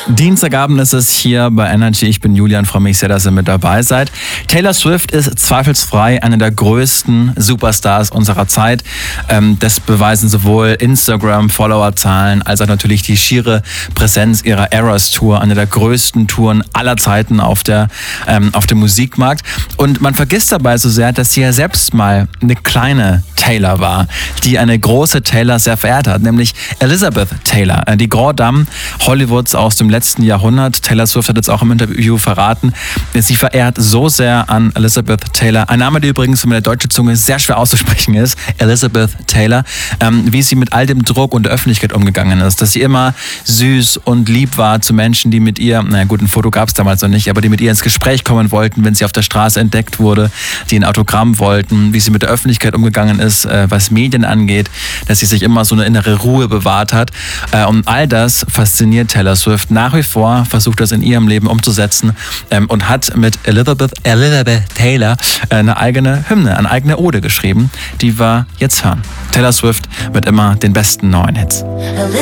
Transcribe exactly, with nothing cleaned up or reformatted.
Dienstagabend ist es hier bei Energy. Ich bin Julian, freue mich sehr, dass ihr mit dabei seid. Taylor Swift ist zweifelsfrei eine der größten Superstars unserer Zeit. Ähm, das beweisen sowohl Instagram-Followerzahlen als auch natürlich die schiere Präsenz ihrer Eras Tour, eine der größten Touren aller Zeiten auf der ähm, auf dem Musikmarkt. Und man vergisst dabei so sehr, dass sie ja selbst mal eine kleine Taylor war, die eine große Taylor sehr verehrt hat, nämlich Elizabeth Taylor, die Grand Dame Hollywoods aus dem letzten Jahrhundert. Taylor Swift hat jetzt auch im Interview verraten, sie verehrt so sehr an Elizabeth Taylor. Ein Name, der übrigens für meine deutsche Zunge sehr schwer auszusprechen ist, Elizabeth Taylor, ähm, wie sie mit all dem Druck und der Öffentlichkeit umgegangen ist, dass sie immer süß und lieb war zu Menschen, die mit ihr, naja gut, ein Foto gab es damals noch nicht, aber die mit ihr ins Gespräch kommen wollten, wenn sie auf der Straße entdeckt wurde, die ein Autogramm wollten, wie sie mit der Öffentlichkeit umgegangen ist, äh, was Medien angeht, dass sie sich immer so eine innere Ruhe bewahrt hat. Äh, und all das fasziniert Taylor Swift nach wie vor, versucht das in ihrem Leben umzusetzen ähm, und hat mit Elizabeth, Elizabeth Taylor äh, eine eigene Hymne, eine eigene Ode geschrieben, die wir jetzt hören. Taylor Swift mit immer den besten neuen Hits.